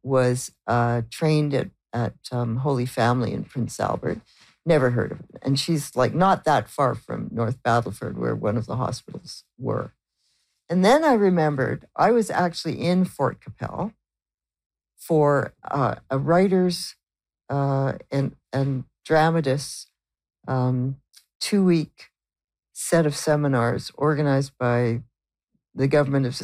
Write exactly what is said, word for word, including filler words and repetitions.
was uh, trained at, at um, Holy Family in Prince Albert. Never heard of it. And she's like not that far from North Battleford, where one of the hospitals were. And then I remembered I was actually in Fort Capel for uh, a writers uh, and, and dramatists um, two-week set of seminars organized by the government of